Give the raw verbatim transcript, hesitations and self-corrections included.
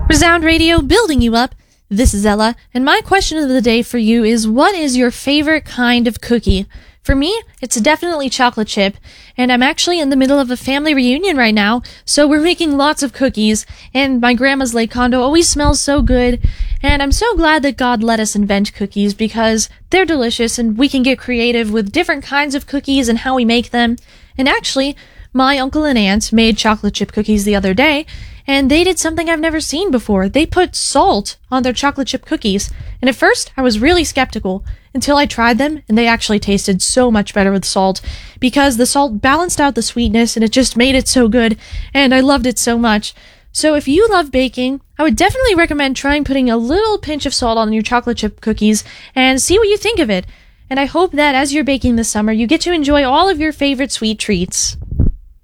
Resound Radio, building you up. This is Ella, and my question of the day for you is, what is your favorite kind of cookie? For me, it's definitely chocolate chip, and I'm actually in the middle of a family reunion right now, so we're making lots of cookies, and my grandma's lake condo always smells so good, and I'm so glad that God let us invent cookies because they're delicious and we can get creative with different kinds of cookies and how we make them. And actually, my uncle and aunt made chocolate chip cookies the other day, and they did something I've never seen before. They put salt on their chocolate chip cookies, and at first I was really skeptical until I tried them, and they actually tasted so much better with salt because the salt balanced out the sweetness and it just made it so good, and I loved it so much. So if you love baking, I would definitely recommend trying putting a little pinch of salt on your chocolate chip cookies and see what you think of it. And I hope that as you're baking this summer, you get to enjoy all of your favorite sweet treats.